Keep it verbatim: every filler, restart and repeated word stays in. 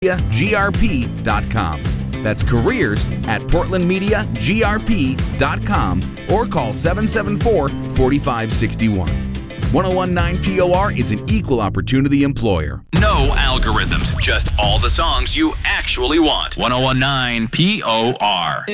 G R P dot com. That's careers at portland media g r p dot com or call seven seven four, four five six one. ten nineteen P O R is an equal opportunity employer. No algorithms, just all the songs you actually want. ten nineteen P O R.